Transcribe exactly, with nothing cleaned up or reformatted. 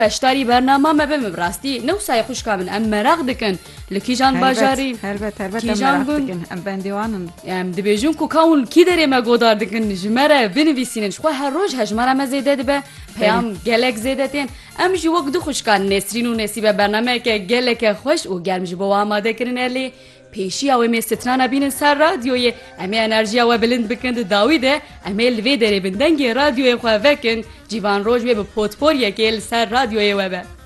اشتاری برنامه ما بهم براستی نو سای خوش کامن ام مراق دکن لکیجان باجاری هربت هربت ام مراق دکن ام بندیوانن ام دبیجون کو کاون کی داره ما گودار دکن جمره بنویسینن شخو هر روز هجمره ما زیده دبه پیام گلک زیده تین ام جو وقت خوش کان نسرین و نسیب برنامه که گلک خوش و گرم جو آماده کرن الی پیشی او می سترانه بینن سر رادیوی امی انرژی او بلند بکند داویده امی الوی داره بندنگ رادیوی خو وکن جیوان روز به پورتفولیو که سر رادیوی و به